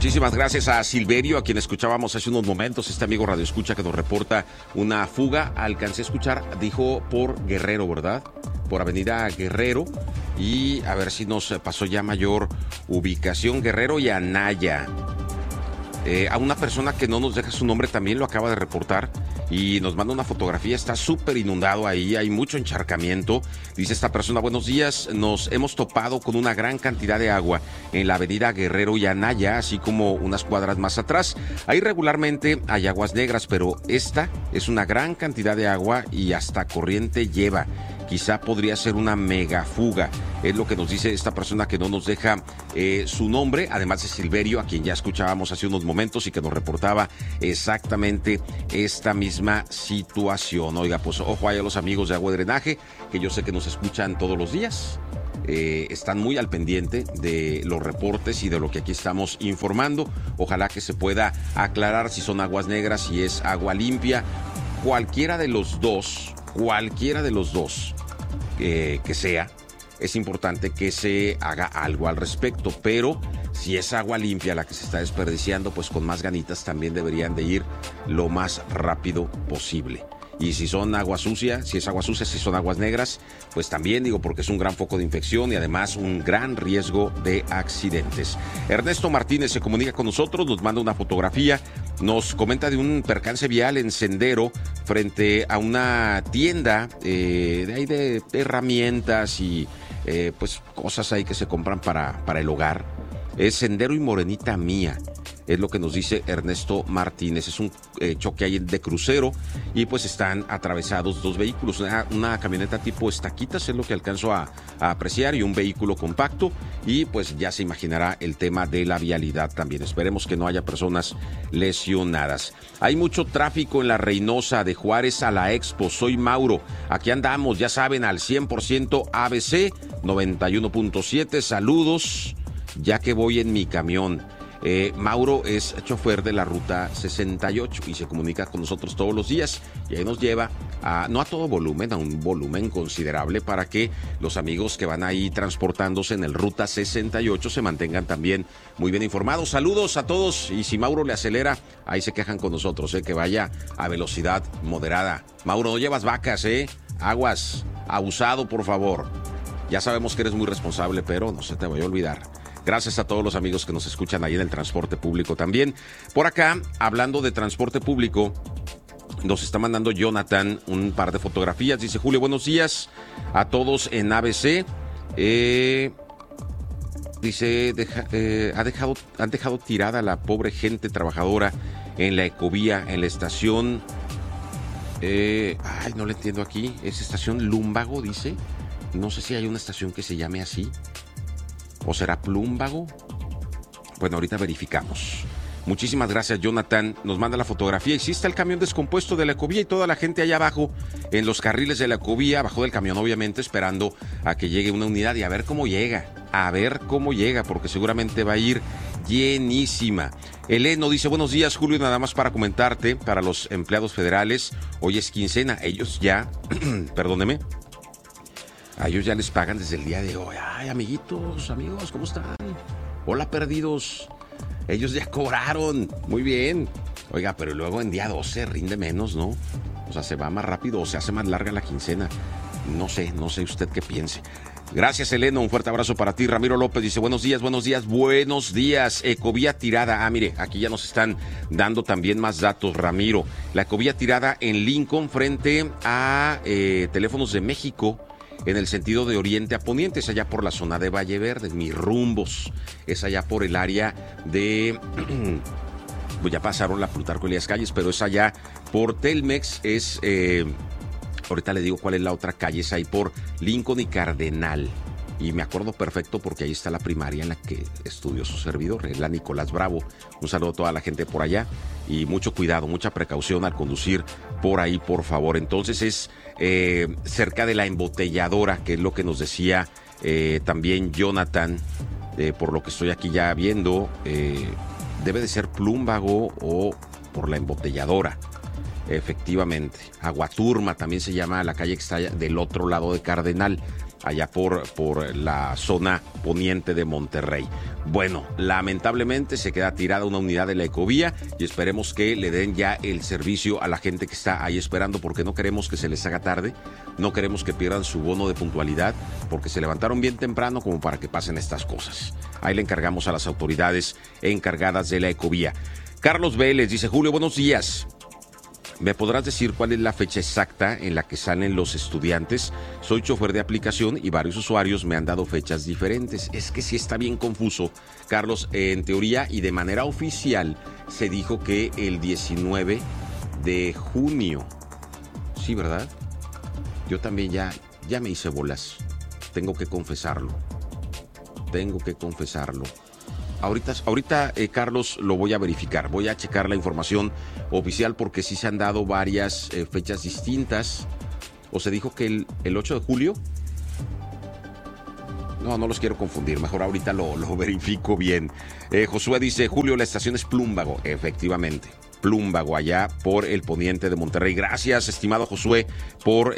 Muchísimas gracias a Silverio, a quien escuchábamos hace unos momentos, este amigo Radio Escucha que nos reporta una fuga. Alcancé a escuchar, dijo por Guerrero, ¿verdad? Por Avenida Guerrero. Y a ver si nos pasó ya mayor ubicación. Guerrero y Anaya. A una persona que no nos deja su nombre también lo acaba de reportar y nos manda una fotografía. Está súper inundado ahí, hay mucho encharcamiento. Dice esta persona: buenos días, nos hemos topado con una gran cantidad de agua en la avenida Guerrero y Anaya, así como unas cuadras más atrás. Ahí regularmente hay aguas negras, pero esta es una gran cantidad de agua y hasta corriente lleva. Quizá podría ser una mega fuga. Es lo que nos dice esta persona que no nos deja su nombre, además de Silverio, a quien ya escuchábamos hace unos momentos y que nos reportaba exactamente esta misma situación. Oiga, pues ojo ahí a los amigos de Agua y Drenaje, que yo sé que nos escuchan todos los días. Están muy al pendiente de los reportes y de lo que aquí estamos informando. Ojalá que se pueda aclarar si son aguas negras, si es agua limpia. Cualquiera de los dos que sea, es importante que se haga algo al respecto, pero si es agua limpia la que se está desperdiciando, pues con más ganitas también deberían de ir lo más rápido posible. Y si son agua sucia, si es agua sucia, si son aguas negras, pues también digo, porque es un gran foco de infección y además un gran riesgo de accidentes. Ernesto Martínez se comunica con nosotros, nos manda una fotografía, nos comenta de un percance vial en Sendero frente a una tienda de herramientas y pues cosas ahí que se compran para el hogar. Es Sendero y Morenita Mía. Es lo que nos dice Ernesto Martínez. Es un choque ahí de crucero y pues están atravesados dos vehículos. Una camioneta tipo estaquitas es lo que alcanzo a apreciar y un vehículo compacto. Y pues ya se imaginará el tema de la vialidad también. Esperemos que no haya personas lesionadas. Hay mucho tráfico en la Reynosa de Juárez a la Expo. Soy Mauro. Aquí andamos, ya saben, al 100% ABC 91.7. Saludos, ya que voy en mi camión. Mauro es chofer de la ruta 68 y se comunica con nosotros todos los días y ahí nos lleva no a todo volumen, a un volumen considerable para que los amigos que van ahí transportándose en el ruta 68 se mantengan también muy bien informados. Saludos a todos, y si Mauro le acelera, ahí se quejan con nosotros, que vaya a velocidad moderada. Mauro, no llevas vacas, aguas, abusado por favor. Ya sabemos que eres muy responsable, pero no se te vaya a olvidar. Gracias a todos los amigos que nos escuchan ahí en el transporte público también. Por acá, hablando de transporte público, nos está mandando Jonathan un par de fotografías. Dice: Julio, buenos días a todos en ABC. Dice, han dejado tirada a la pobre gente trabajadora en la Ecovía, en la estación... no le entiendo aquí. Es estación Lumbago, dice. No sé si hay una estación que se llame así. ¿O será Plumbago? Bueno, ahorita verificamos. Muchísimas gracias, Jonathan. Nos manda la fotografía. Existe el camión descompuesto de la Ecovía y toda la gente allá abajo, en los carriles de la Ecovía, abajo del camión, obviamente, esperando a que llegue una unidad y a ver cómo llega. Porque seguramente va a ir llenísima. Eleno dice: buenos días, Julio, nada más para comentarte, para los empleados federales, hoy es quincena. Ellos ya, perdóneme, a ellos ya les pagan desde el día de hoy. Ay, amiguitos, amigos, ¿cómo están? Hola, perdidos. Ellos ya cobraron. Muy bien. Oiga, pero luego en día 12 rinde menos, ¿no? O sea, se va más rápido o se hace más larga la quincena. No sé usted qué piense. Gracias, Elena, un fuerte abrazo para ti. Ramiro López dice: buenos días. Ecovía tirada. Mire, aquí ya nos están dando también más datos, Ramiro. La Ecovía tirada en Lincoln frente a Teléfonos de México, en el sentido de oriente a poniente, es allá por la zona de Valle Verde, mis rumbos, es allá por el área de, pues ya pasaron la Plutarco Elías Calles, pero es allá por Telmex, ahorita le digo cuál es la otra calle, es ahí por Lincoln y Cardenal, y me acuerdo perfecto porque ahí está la primaria en la que estudió su servidor, es la Nicolás Bravo. Un saludo a toda la gente por allá y mucho cuidado, mucha precaución al conducir por ahí, por favor. Entonces es cerca de la embotelladora, que es lo que nos decía también Jonathan, por lo que estoy aquí ya viendo, debe de ser Plumbago o por la embotelladora. Efectivamente, Aguaturma también se llama la calle que está del otro lado de Cardenal. allá por la zona poniente de Monterrey. Bueno, lamentablemente se queda tirada una unidad de la Ecovía y esperemos que le den ya el servicio a la gente que está ahí esperando, porque no queremos que se les haga tarde, no queremos que pierdan su bono de puntualidad, porque se levantaron bien temprano como para que pasen estas cosas. Ahí le encargamos a las autoridades encargadas de la Ecovía. Carlos Vélez dice: Julio, buenos días. ¿Me podrás decir cuál es la fecha exacta en la que salen los estudiantes? Soy chofer de aplicación y varios usuarios me han dado fechas diferentes. Es que sí está bien confuso, Carlos. En teoría y de manera oficial se dijo que el 19 de junio. Sí, ¿verdad? Yo también ya me hice bolas. Tengo que confesarlo. Ahorita, Carlos, lo voy a verificar. Voy a checar la información oficial porque sí se han dado varias fechas distintas. ¿O se dijo que el 8 de julio? No los quiero confundir. Mejor ahorita lo verifico bien. Josué dice: Julio, la estación es Plúmbago. Efectivamente, Plúmbago, allá por el poniente de Monterrey. Gracias, estimado Josué, por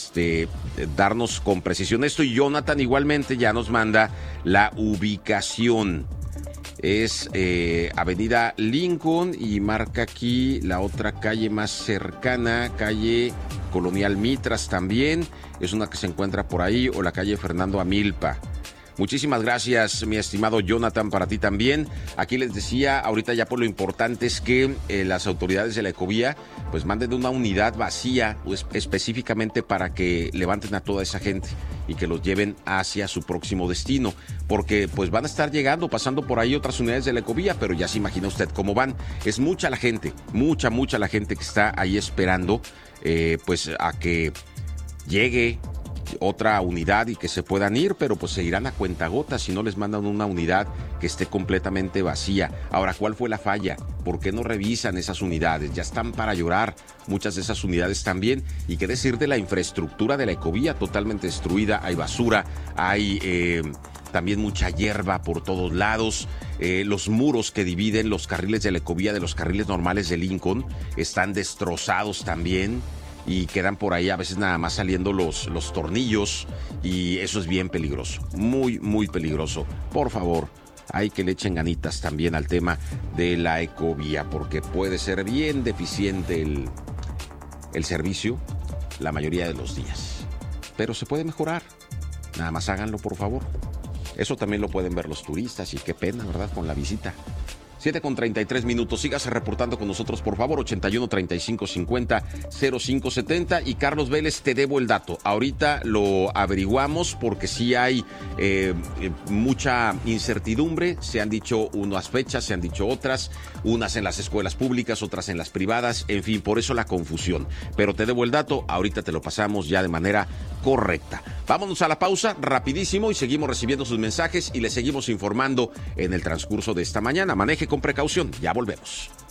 darnos con precisión esto. Y Jonathan igualmente ya nos manda la ubicación. Es Avenida Lincoln y marca aquí la otra calle más cercana, calle Colonial Mitras también. Es una que se encuentra por ahí, o la calle Fernando Amilpa. Muchísimas gracias, mi estimado Jonathan, para ti también. Aquí les decía, ahorita ya por lo importante es que las autoridades de la Ecovía pues manden una unidad vacía específicamente para que levanten a toda esa gente y que los lleven hacia su próximo destino, porque pues van a estar pasando por ahí otras unidades de la Ecovía, pero ya se imagina usted cómo van. Es mucha la gente, mucha la gente que está ahí esperando pues a que llegue otra unidad y que se puedan ir, pero pues se irán a cuentagotas si no les mandan una unidad que esté completamente vacía. Ahora, ¿cuál fue la falla? ¿Por qué no revisan esas unidades? Ya están para llorar muchas de esas unidades también. Y qué decir de la infraestructura de la Ecovía, totalmente destruida. Hay basura, hay también mucha hierba por todos lados. Los muros que dividen los carriles de la Ecovía de los carriles normales de Lincoln están destrozados también. Y quedan por ahí a veces nada más saliendo los tornillos, y eso es bien peligroso, muy peligroso. Por favor, hay que le echen ganitas también al tema de la Ecovía, porque puede ser bien deficiente el servicio la mayoría de los días. Pero se puede mejorar, nada más háganlo, por favor. Eso también lo pueden ver los turistas, y qué pena, ¿verdad?, con la visita. 7:33. Sígase reportando con nosotros, por favor. 81 35 50 05 70. Y Carlos Vélez, te debo el dato. Ahorita lo averiguamos porque sí hay mucha incertidumbre. Se han dicho unas fechas, se han dicho otras. Unas en las escuelas públicas, otras en las privadas. En fin, por eso la confusión. Pero te debo el dato. Ahorita te lo pasamos ya de manera correcta. Vámonos a la pausa rapidísimo y seguimos recibiendo sus mensajes y les seguimos informando en el transcurso de esta mañana. Maneje con precaución. Ya volvemos.